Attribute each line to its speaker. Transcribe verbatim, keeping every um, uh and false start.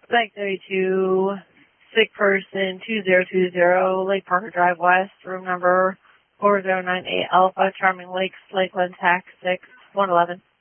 Speaker 1: Bank thirty-two, sick person two zero two zero, Lake Parker Drive West, room number four zero nine eight Alpha, Charming Lakes, Lakeland, Tax six one eleven.